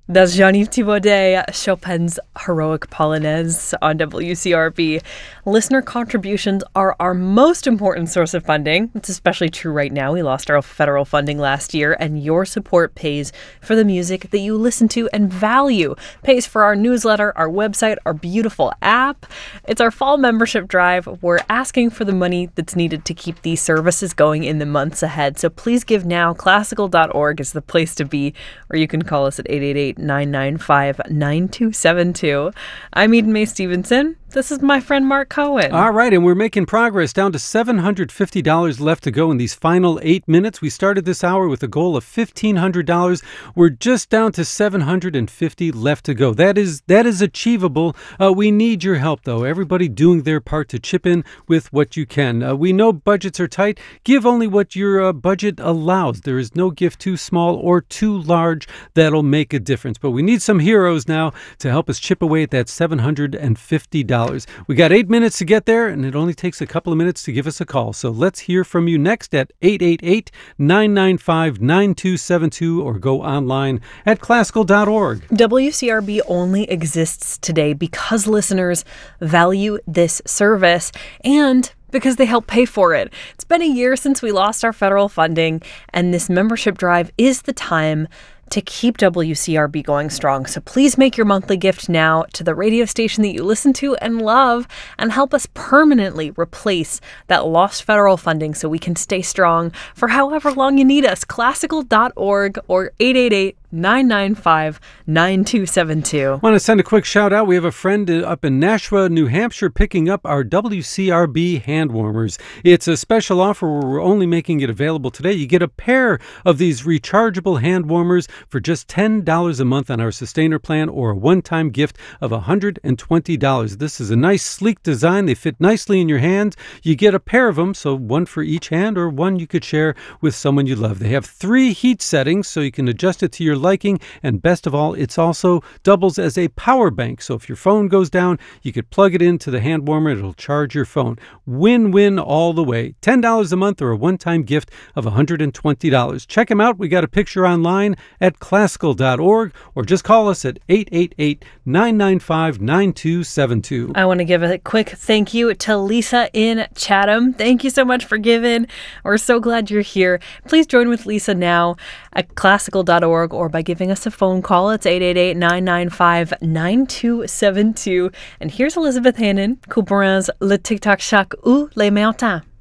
That's Jean-Yves Thibaudet, Chopin's Heroic Polonaise on WCRB. Listener contributions are our most important source of funding. It's especially true right now. We lost our federal funding last year, and your support pays for the music that you listen to and value. Pays for our newsletter, our website, our beautiful app. It's our fall membership drive. We're asking for the money that's needed to keep these services going in the months ahead. So please give now. Classical.org is the place to be, or you can call us at 888-995-9272. I'm Eden Mae Stevenson. This is my friend Mark Cohen. All right, and we're making progress down to $750 left to go in these final 8 minutes. We started this hour with a goal of $1,500. We're just down to $750 left to go. That is achievable. We need your help, though. Everybody doing their part to chip in with what you can. We know budgets are tight. Give only what your budget allows. There is no gift too small or too large that'll make a difference. But we need some heroes now to help us chip away at that $750. We got 8 minutes to get there, and it only takes a couple of minutes to give us a call. So let's hear from you next at 888-995-9272 or go online at classical.org. WCRB only exists today because listeners value this service and because they help pay for it. It's been a year since we lost our federal funding, and this membership drive is the time to keep WCRB going strong. So please make your monthly gift now to the radio station that you listen to and love and help us permanently replace that lost federal funding so we can stay strong for however long you need us. Classical.org or 888-995-9272. Want to send a quick shout out. We have a friend up in Nashua, New Hampshire, picking up our WCRB hand warmers. It's a special offer where we're only making it available today. You get a pair of these rechargeable hand warmers for just $10 a month on our Sustainer plan, or a one-time gift of $120. This is a nice, sleek design. They fit nicely in your hand. You get a pair of them, so one for each hand or one you could share with someone you love. They have 3 heat settings, so you can adjust it to your liking, and best of all, it's also doubles as a power bank. So if your phone goes down, you could plug it into the hand warmer. It'll charge your phone. Win-win all the way. $10 a month or a one-time gift of $120. Check them out. We got a picture online at classical.org, or just call us at 888-995-9272. I want to give a quick thank you to Lisa in Chatham. Thank you so much for giving. We're so glad you're here. Please join with Lisa now at classical.org or by giving us a phone call. It's 888-995-9272. And here's Elizabeth Hannon, Couperin's Le Tic Tac Chaque ou Les Maintins.